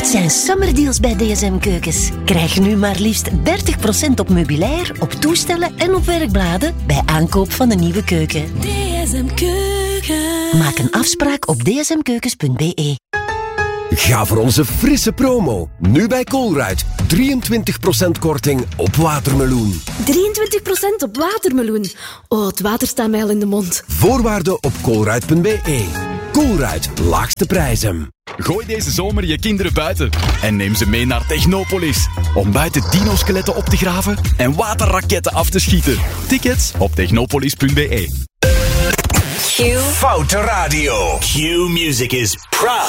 Het zijn summerdeals bij DSM Keukens. Krijg nu maar liefst 30% op meubilair, op toestellen en op werkbladen bij aankoop van een nieuwe keuken. DSM Keukens. Maak een afspraak op dsmkeukens.be. Ga voor onze frisse promo. Nu bij Colruyt. 23% korting op watermeloen. 23% op watermeloen. Oh, het water staat mij al in de mond. Voorwaarden op colruyt.be. Colruyt, laagste prijzen. Gooi deze zomer je kinderen buiten en neem ze mee naar Technopolis. Om buiten dino-skeletten op te graven en waterraketten af te schieten. Tickets op technopolis.be. Foute Radio. Q Music is proud